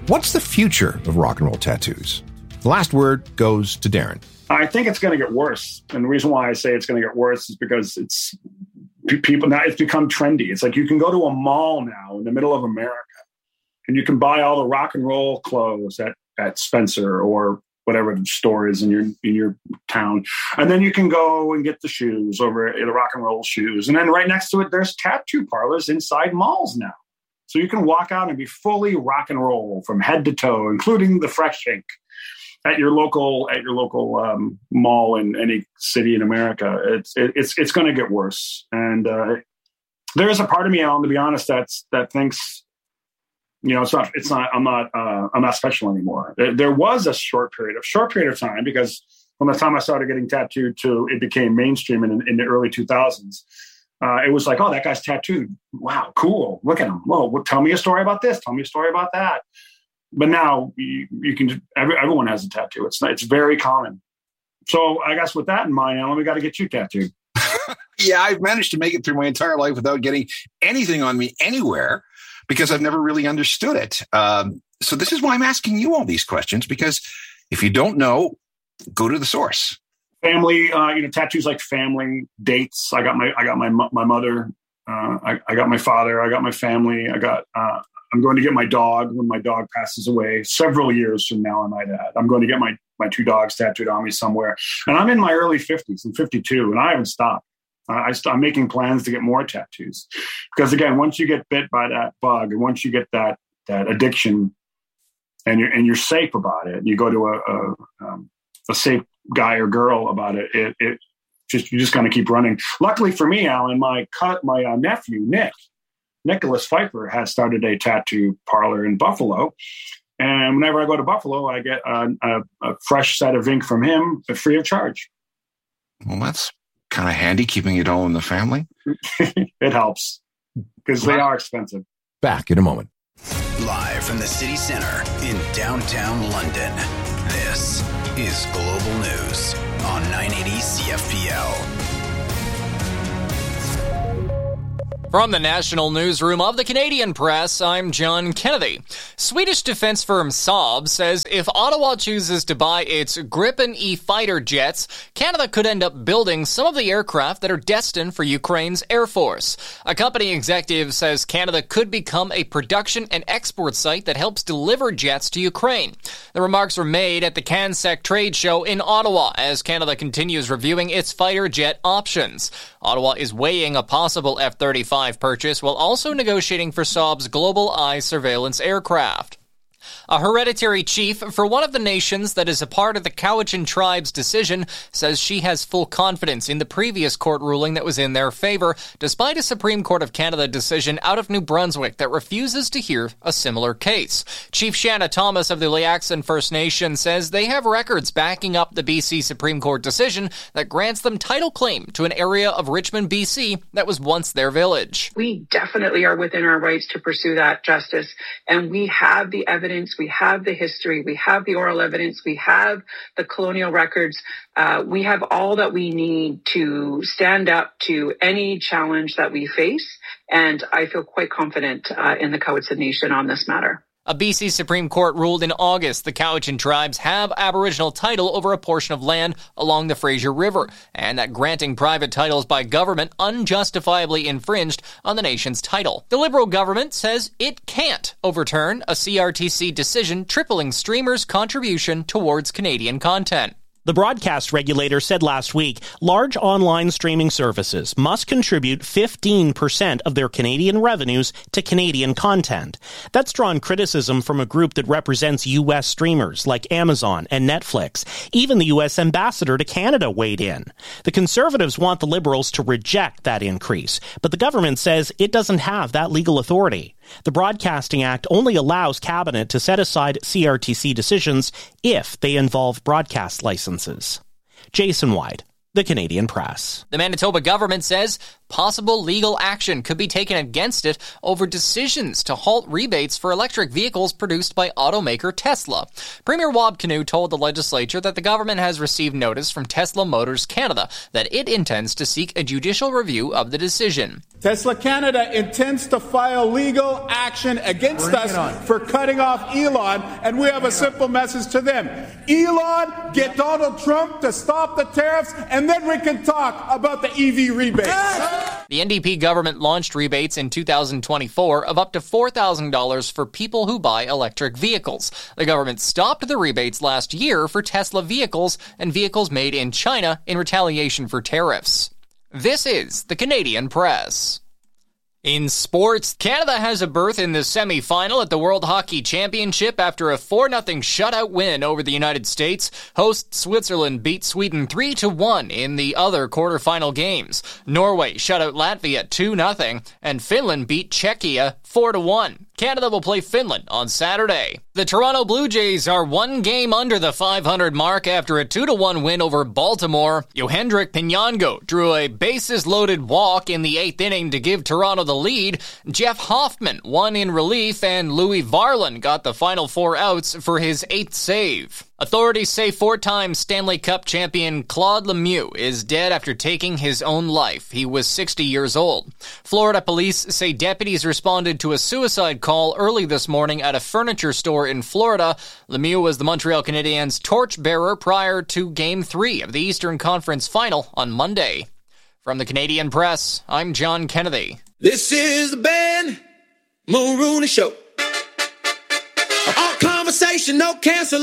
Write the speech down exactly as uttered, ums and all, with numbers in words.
What's the future of rock and roll tattoos? The last word goes to Darren. I think it's going to get worse. And the reason why I say it's going to get worse is because it's people now, it's become trendy. It's like you can go to a mall now in the middle of America and you can buy all the rock and roll clothes at, at Spencer or whatever the store is in your in your town. And then you can go and get the shoes over the rock and roll shoes. And then right next to it, there's tattoo parlors inside malls now. So you can walk out and be fully rock and roll from head to toe, including the fresh ink at your local at your local um, mall in any city in America. It's it, it's it's going to get worse. And uh, there is a part of me, Alan, to be honest, that's that thinks, you know, it's not, it's not, I'm not, uh, I'm not special anymore. There, there was a short period, a short period of time, because from the time I started getting tattooed to it became mainstream in, in the early two thousands, uh, it was like, oh, that guy's tattooed. Wow, cool. Look at him. Well, well, tell me a story about this. Tell me a story about that. But now you, you can, every, everyone has a tattoo. It's it's very common. So I guess with that in mind, Alan, we got to get you tattooed. Yeah, I've managed to make it through my entire life without getting anything on me anywhere, because I've never really understood it. Um, so this is why I'm asking you all these questions, because if you don't know, go to the source. Family, uh, you know, tattoos like family, dates. I got my, I got my, my mother. Uh, I, I got my father. I got my family. I got. Uh, I'm going to get my dog when my dog passes away several years from now. I might add. I'm going to get my my two dogs tattooed on me somewhere. And I'm in my early fifties. I'm fifty-two, and I haven't stopped. I st- I'm making plans to get more tattoos, because again, once you get bit by that bug, and once you get that that addiction, and you're and you're safe about it, and you go to a a, um, a safe guy or girl about it, it, it just you're just going to keep running. Luckily for me, Alan, my cut my uh, nephew Nick, Nicholas Pfeiffer, has started a tattoo parlor in Buffalo, and whenever I go to Buffalo, I get a, a, a fresh set of ink from him free of charge. Well, that's kind of handy, keeping it all in the family. It helps, because they are expensive. Back in a moment. Live from the city center in downtown London, this is Global News on nine eighty C F P L. From the national newsroom of the Canadian Press, I'm John Kennedy. Swedish defense firm Saab says if Ottawa chooses to buy its Gripen E fighter jets, Canada could end up building some of the aircraft that are destined for Ukraine's Air Force. A company executive says Canada could become a production and export site that helps deliver jets to Ukraine. The remarks were made at the CanSec trade show in Ottawa as Canada continues reviewing its fighter jet options. Ottawa is weighing a possible F thirty-five purchase while also negotiating for Saab's Global Eye surveillance aircraft. A hereditary chief for one of the nations that is a part of the Cowichan tribe's decision says she has full confidence in the previous court ruling that was in their favor, despite a Supreme Court of Canada decision out of New Brunswick that refuses to hear a similar case. Chief Shanna Thomas of the Liaxon First Nation says they have records backing up the B C Supreme Court decision that grants them title claim to an area of Richmond, B C that was once their village. We definitely are within our rights to pursue that justice, and we have the evidence. We have the history, we have the oral evidence, we have the colonial records. Uh, we have all that we need to stand up to any challenge that we face. And I feel quite confident uh, in the Cowichan Nation on this matter. A B C Supreme Court ruled in August the Cowichan tribes have Aboriginal title over a portion of land along the Fraser River, and that granting private titles by government unjustifiably infringed on the nation's title. The Liberal government says it can't overturn a C R T C decision tripling streamers' contribution towards Canadian content. The broadcast regulator said last week large online streaming services must contribute fifteen percent of their Canadian revenues to Canadian content. That's drawn criticism from a group that represents U S streamers like Amazon and Netflix. Even the U S ambassador to Canada weighed in. The Conservatives want the Liberals to reject that increase, but the government says it doesn't have that legal authority. The Broadcasting Act only allows Cabinet to set aside C R T C decisions if they involve broadcast licenses. Jason Wyde, The Canadian Press. The Manitoba government says possible legal action could be taken against it over decisions to halt rebates for electric vehicles produced by automaker Tesla. Premier Wab Kinew told the legislature that the government has received notice from Tesla Motors Canada that it intends to seek a judicial review of the decision. Tesla Canada intends to file legal action against Bring us for cutting off Elon, and we have a simple message to them. Elon, get Donald Trump to stop the tariffs, and then we can talk about the E V rebates. The N D P government launched rebates in two thousand twenty-four of up to four thousand dollars for people who buy electric vehicles. The government stopped the rebates last year for Tesla vehicles and vehicles made in China in retaliation for tariffs. This is the Canadian Press. In sports, Canada has a berth in the semi-final at the World Hockey Championship after a four nothing shutout win over the United States. Host Switzerland beat Sweden three to one in the other quarterfinal games. Norway shut out Latvia two nothing, and Finland beat Czechia four to one. Canada will play Finland on Saturday. The Toronto Blue Jays are one game under the five hundred mark after a two to one win over Baltimore. Yohendrick Pinango drew a bases-loaded walk in the eighth inning to give Toronto the lead. Jeff Hoffman won in relief, and Louis Varland got the final four outs for his eighth save. Authorities say four-time Stanley Cup champion Claude Lemieux is dead after taking his own life. He was sixty years old. Florida police say deputies responded to a suicide call early this morning at a furniture store in Florida. Lemieux was the Montreal Canadiens' torchbearer prior to Game three of the Eastern Conference Final on Monday. From the Canadian Press, I'm John Kennedy. This is the Ben Mulrooney Show. All conversation, no cancel.